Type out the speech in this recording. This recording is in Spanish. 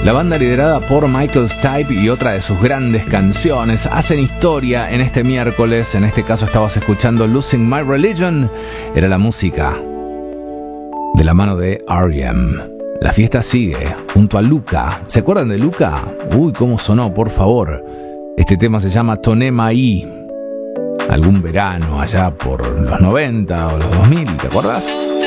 La banda liderada por Michael Stipe y otra de sus grandes canciones hacen historia en este miércoles. En este caso estabas escuchando Losing My Religion. Era la música de la mano de R.E.M. La fiesta sigue junto a Luca. ¿Se acuerdan de Luca? Uy, cómo sonó, por favor. Este tema se llama Toné Maí. Algún verano allá por los 90 o los 2000, ¿te acuerdas?